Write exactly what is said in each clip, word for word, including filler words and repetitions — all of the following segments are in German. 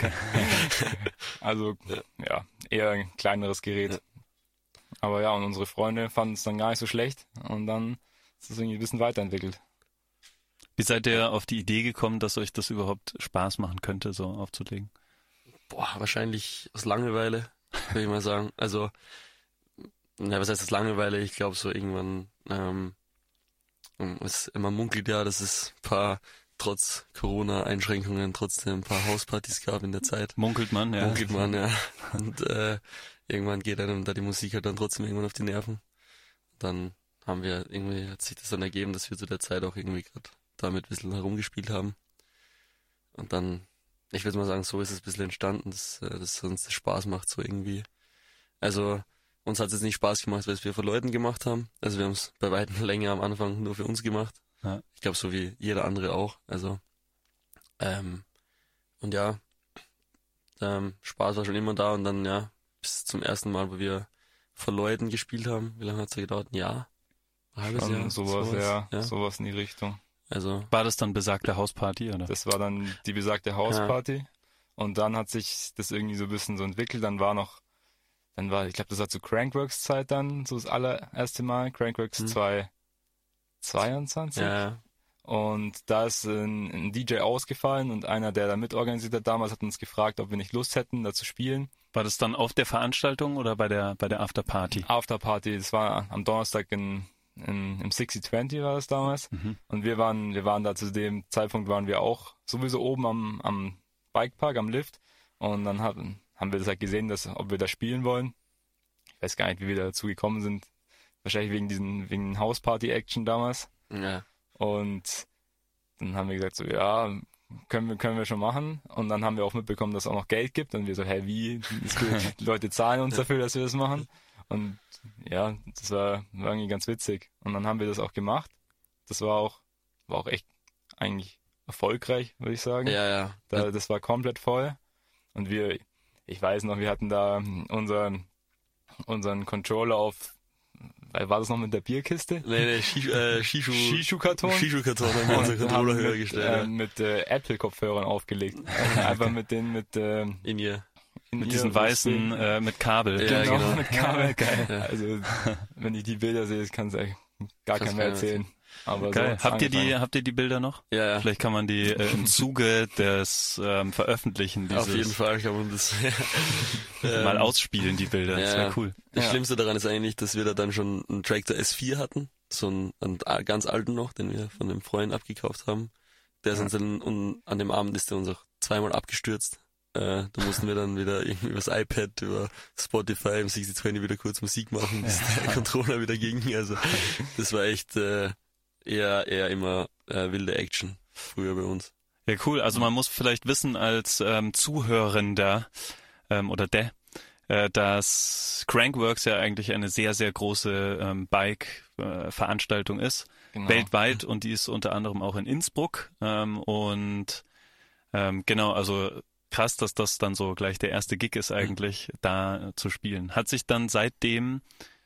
Also, ja, eher ein kleineres Gerät. Ja. Aber ja, und unsere Freunde fanden es dann gar nicht so schlecht und dann ist es irgendwie ein bisschen weiterentwickelt. Wie seid ihr auf die Idee gekommen, dass euch das überhaupt Spaß machen könnte, so aufzulegen? Boah, wahrscheinlich aus Langeweile, würde ich mal sagen. Also, na, was heißt das Langeweile? Ich glaube so irgendwann, ähm, es, man munkelt ja, dass es ein paar, trotz Corona-Einschränkungen, trotzdem ein paar Hauspartys gab in der Zeit. Munkelt man, ja. Munkelt man, ja. Und äh, irgendwann geht einem da die Musik halt dann trotzdem irgendwann auf die Nerven. Dann haben wir irgendwie, hat sich das dann ergeben, dass wir zu der Zeit auch irgendwie gerade damit ein bisschen herumgespielt haben. Und dann, ich würde mal sagen, so ist es ein bisschen entstanden, dass, dass uns das Spaß macht, so irgendwie. Also, uns hat es jetzt nicht Spaß gemacht, weil es wir für Leuten gemacht haben. Also wir haben es bei weitem länger am Anfang nur für uns gemacht. Ja. Ich glaube, so wie jeder andere auch. Also, ähm, und ja, ähm, Spaß war schon immer da und dann, ja, bis zum ersten Mal, wo wir vor Leuten gespielt haben. Wie lange hat es gedauert? Ein Jahr? Ein halbes Jahr? Sowas, sowas, ja, ja. Sowas in die Richtung. Also, war das dann besagte Hausparty, oder? Das war dann die besagte Hausparty. Ja. Und dann hat sich das irgendwie so ein bisschen so entwickelt. Dann war noch, dann war, ich glaube, das war zu Crankworks Zeit dann, so das allererste Mal. Crankworks hm. zweitausendzweiundzwanzig. Ja. Und da ist ein, ein D J ausgefallen und einer, der da mitorganisiert hat damals, hat uns gefragt, ob wir nicht Lust hätten, da zu spielen. War das dann auf der Veranstaltung oder bei der, bei der Afterparty? Afterparty, das war am Donnerstag in, in, im sechzig zwanzig war das damals. Mhm. Und wir waren, wir waren da zu dem Zeitpunkt waren wir auch sowieso oben am, am Bikepark, am Lift. Und dann haben, haben wir das halt gesehen, dass, ob wir da spielen wollen. Ich weiß gar nicht, wie wir dazu gekommen sind. Wahrscheinlich wegen diesen, wegen Hausparty-Action damals. Ja. Und dann haben wir gesagt so, ja, können wir, können wir schon machen. Und dann haben wir auch mitbekommen, dass es auch noch Geld gibt. Und wir so, hey, wie? Die Leute zahlen uns dafür, dass wir das machen. Und ja, das war, war irgendwie ganz witzig. Und dann haben wir das auch gemacht. Das war auch, war auch echt eigentlich erfolgreich, würde ich sagen. Ja, ja. Da, das war komplett voll. Und wir, ich weiß noch, wir hatten da unseren, unseren Controller auf, war das noch mit der Bierkiste? Nee, nee, Shishu, äh, Shishu, Shishu-Karton. Shishu-Karton haben wir unseren Controller höher gestellt. Äh, mit äh, Apple-Kopfhörern aufgelegt. Einfach mit den, mit, äh, in ihr. In mit diesen weißen, äh, mit Kabel. Ja, genau, genau, mit Kabel. Geil. Ja. Also, wenn ich die Bilder sehe, kann es eigentlich gar keiner mehr erzählen. Aber geil. So habt ihr die, habt ihr die Bilder noch? Ja, ja. Vielleicht kann man die äh, im Zuge des ähm, Veröffentlichen dieses auf jeden Fall kann man das mal ausspielen, die Bilder. Ja, das wäre cool. Das ja. Schlimmste daran ist eigentlich, dass wir da dann schon einen Tractor S vier hatten, so einen, einen ganz alten noch, den wir von dem Freund abgekauft haben. Der ist ja. uns dann und an dem Abend ist der uns auch zweimal abgestürzt. Äh, da mussten wir dann wieder irgendwie übers iPad, über Spotify im sechzig zwanzig wieder kurz Musik machen, bis ja. der Controller wieder ging. Also das war echt äh, eher eher immer äh, wilde Action früher bei uns. Ja, cool. Also man muss vielleicht wissen als ähm, Zuhörender ähm, oder der, äh, dass Crankworks ja eigentlich eine sehr, sehr große ähm, Bike-Veranstaltung äh, ist, genau. weltweit, und die ist unter anderem auch in Innsbruck. Ähm, und ähm, genau, also krass, dass das dann so gleich der erste Gig ist eigentlich, mhm. da äh, zu spielen. Hat sich dann seitdem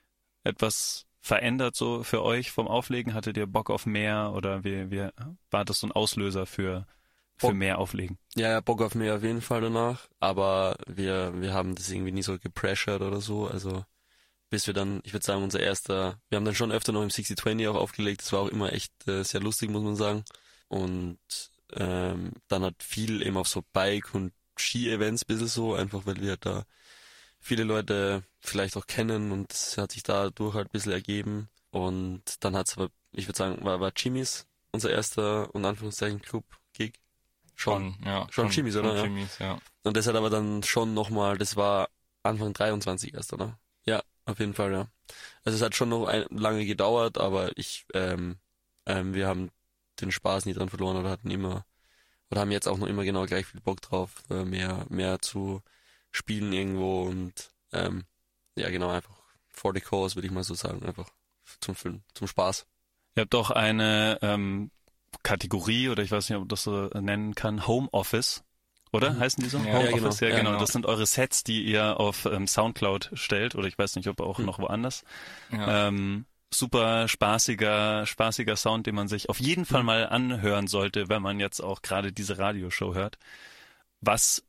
etwas verändert so für euch vom Auflegen? Hattet ihr Bock auf mehr oder wie, wie war das so ein Auslöser für für Bock, mehr Auflegen? Ja, ja, Bock auf mehr auf jeden Fall danach, aber wir wir haben das irgendwie nie so gepressured oder so, also bis wir dann, ich würde sagen, unser erster, wir haben dann schon öfter noch im sechzig zwanzig auch aufgelegt, das war auch immer echt äh, sehr lustig, muss man sagen, und ähm, dann hat viel eben auf so Bike- und Ski-Events ein bisschen so, einfach weil wir da viele Leute vielleicht auch kennen und das hat sich dadurch halt ein bisschen ergeben. Und dann hat's aber, ich würde sagen, war, war Jimmy's unser erster, und Anführungszeichen, Club-Gig. Schon, schon, ja. Schon Jimmy's, oder? Schon Jimmy's, ja. Und das hat aber dann schon nochmal, das war Anfang dreiundzwanzig erst, oder? Ja, auf jeden Fall, ja. Also es hat schon noch ein, lange gedauert, aber ich, ähm, ähm, wir haben den Spaß nie dran verloren oder hatten immer, oder haben jetzt auch noch immer genau gleich viel Bock drauf, äh, mehr, mehr zu spielen irgendwo und, ähm, ja, genau, einfach for the cause, würde ich mal so sagen, einfach zum Film, zum Spaß. Ihr habt auch eine ähm, Kategorie, oder ich weiß nicht, ob man das so nennen kann, Homeoffice, oder? Mhm. Heißen die so? Ja, Homeoffice, ja, genau. Ja, genau. genau. Das sind eure Sets, die ihr auf ähm, Soundcloud stellt, oder ich weiß nicht, ob auch mhm. noch woanders. Ja. Ähm, super spaßiger, spaßiger Sound, den man sich auf jeden Fall mhm. mal anhören sollte, wenn man jetzt auch gerade diese Radioshow hört. Was